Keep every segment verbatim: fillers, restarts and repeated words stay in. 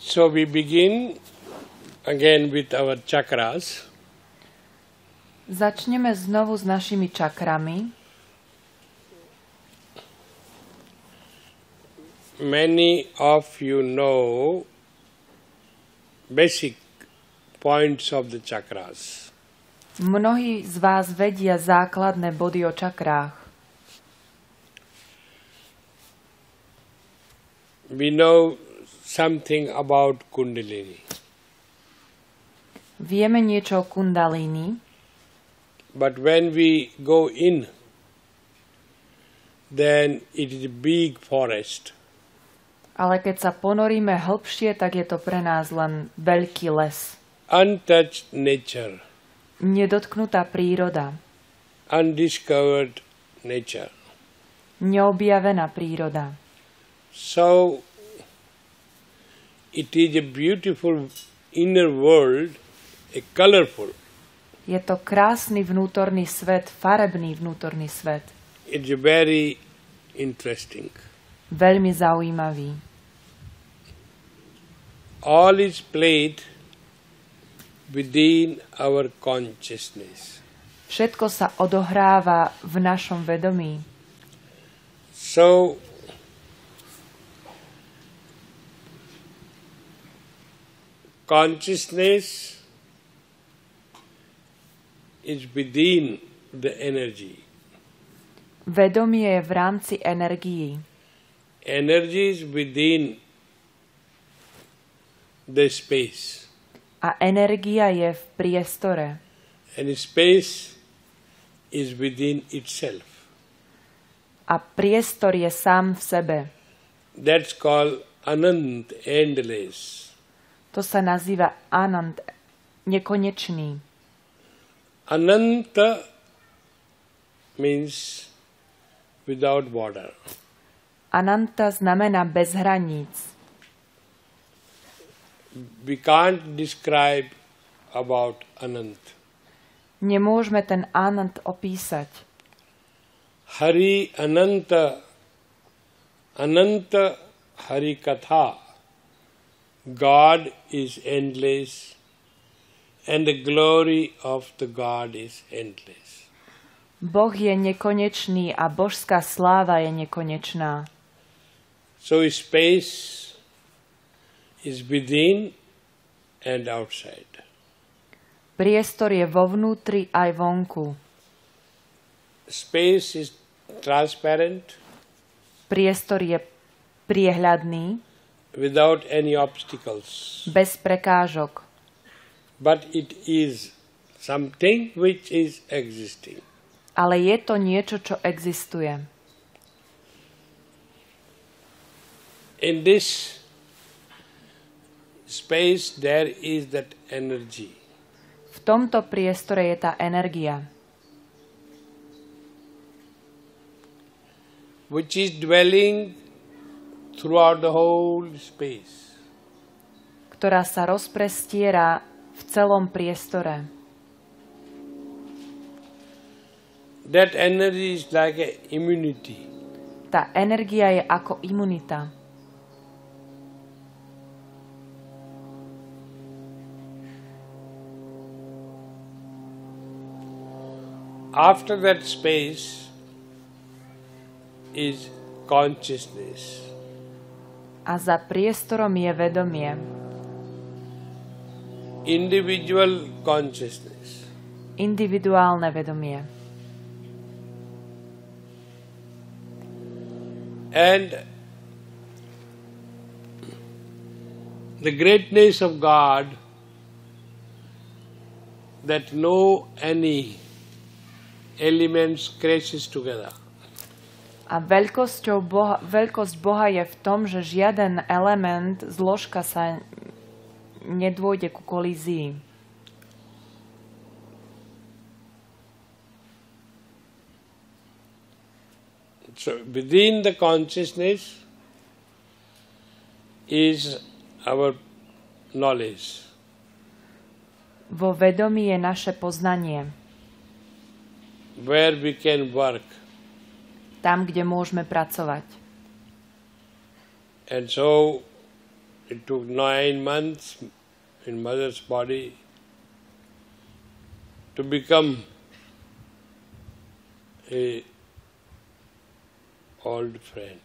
So we begin again with our chakras. Začneme znovu s našimi čakrami. Many of you know basic points of the chakras. Mnohí z vás vedia základné body o čakrách. We know something about Kundalini. Vieme niečo o kundalíni, but when we go in, then it is a big forest. ale keď sa ponoríme hlbšie, tak je to pre nás len veľký les. Untouched nature. Nedotknutá príroda. Undiscovered nature. Neobjavená príroda. So, it is a beautiful inner world, a colorful. Je to krásny vnútorný svet, farebný vnútorný svet. It's very interesting. Veľmi zaujímavý. All is played within our consciousness. Všetko sa odohráva v našom vedomí. So, consciousness is within the energy. Vedomie je v rámci energií. Energy is within the space. A energia je v priestore. And space is within itself. A priestor je sám v sebe. That's called Anant, endless. To sa nazýva Anant, nekonečný. Ananta means without border. Ananta znamená bez hraníc. We can't describe about Anant. Nemôžeme ten Anant opísať. Hari Ananta, Ananta Hari Katha. God is endless and the glory of the God is endless. Boh je nekonečný a božská sláva je nekonečná. So space is within and outside. Priestor je vo vnútri aj vonku. Space is transparent. Priestor je priehľadný. Without any obstacles. Bez prekážok. But it is something which is existing. Ale je to niečo, čo existuje. In this space there is that energy. V tomto priestore je tá energia. Which is dwelling throughout the whole space. Ktorá sa rozprestiera v celom priestore. That energy is like a immunity. Tá energia je ako imunita. After that space is consciousness. A za priestorom je vedomie. Individual consciousness. Individuálne vedomie. And the greatness of God that no any elements crashes together. A veľkosťou Boha, veľkosť Boha je v tom, že žiaden element, zložka sa nedôjde ku kolízii. So within the consciousness is our knowledge. Vo vedomí je naše poznanie. Where we can work. Tam, kde môžeme pracovať. And so it took nine months in mother's body to become a old friend.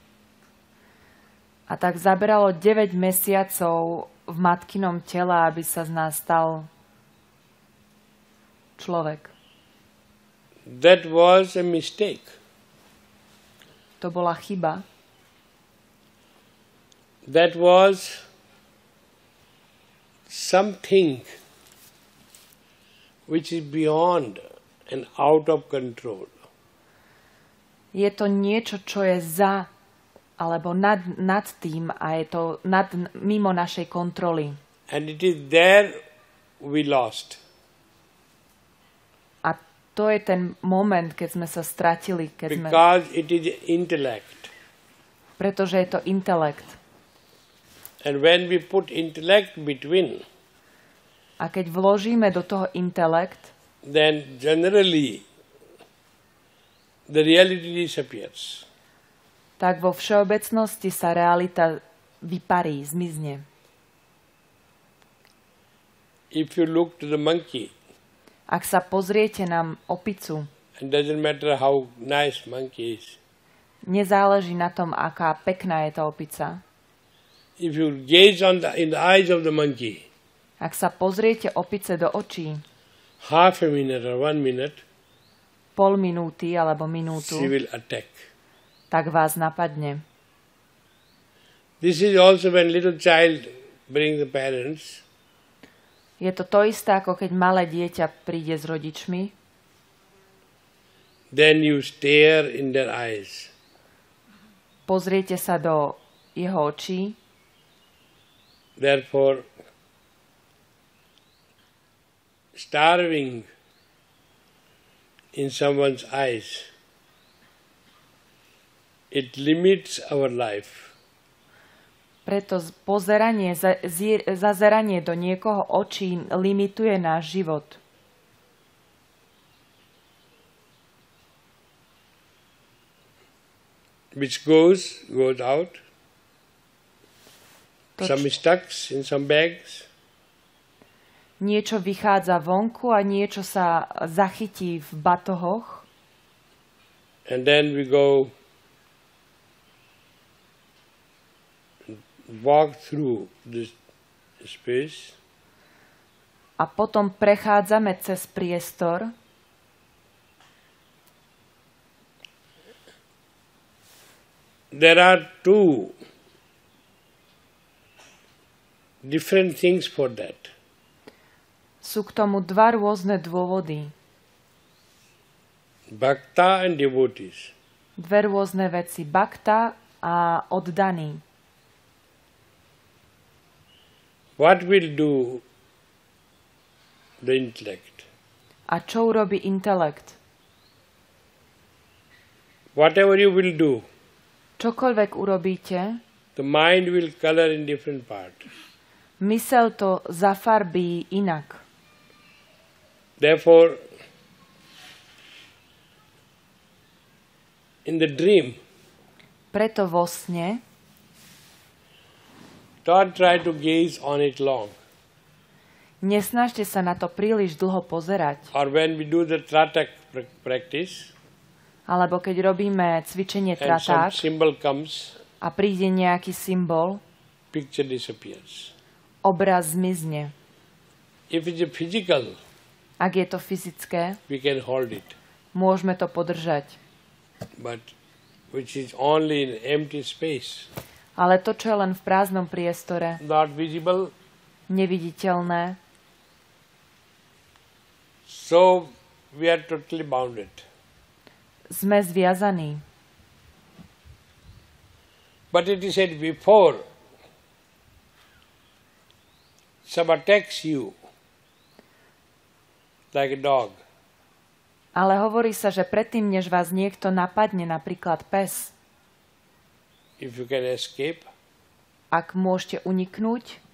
A tak zaberalo deväť mesiacov v matkinom tele, aby sa z nás stal človek. That was a mistake. To bola chyba. That was something which is beyond and out of control. Je to niečo, čo je za alebo nad, nad tým a je to nad, mimo našej kontroly. And it is there we lost. A to je ten moment, keď sme sa stratili. Keď Because sme, it is intellect. pretože je to intelekt. And when we put intellect between, a keď vložíme do toho intelekt, then generally the reality disappears. Tak vo všeobecnosti sa realita vyparí, zmizne. If you look to the monkey, ak sa pozriete na opicu, it doesn't matter how nice monkey is. Nezáleží na tom, aká pekná je tá opica. If you gaze on the in the eyes of the monkey, ak sa pozriete opice do očí, half a minute or one minute, pol minúty alebo minútu, she will attack. tak vás napadne. This is also when little child brings the parents. Je to to isté, ako keď malé dieťa príde s rodičmi. Then you stare in their eyes. Pozriete sa do jeho očí. Therefore, starving in someone's eyes, it limits our life. Preto pozeranie, zazeranie do niekoho očí limituje náš život. Which goes, goes out. To, some stuck in some bags. Niečo vychádza vonku a niečo sa zachytí v batohoch. And then we go walk through this space. A potom prechádzame cez priestor. There are two different things for that. Sú k tomu dva rôzne dôvody. Bhakta and devotees. Dve rôzne veci. Bhakta a oddaný. What will do the intellect? A čo urobí intelekt? Whatever you will do, čokoľvek urobíte, the mind will color in different part. Mysel to zafarbí inak. Therefore, in the dream, preto vo sne, don't try to gaze on it long. Nesnažte sa na to príliš dlho pozerať. Or when we do the tratak practice, alebo keď robíme cvičenie and some traták symbol comes, a príde nejaký symbol, picture disappears. Obraz zmizne. If it's a physical, ak je to fyzické, we can hold it. Môžeme to podržať. But which is only in empty space. Ale to, čo je len v prázdnom priestore, not visible, neviditeľné, so we are totally bounded. Sme zviazaní. But it is said before some attacks you like a dog. Ale hovorí sa, že predtým, než vás niekto napadne, napríklad pes, if you can escape, ak môžete uniknúť,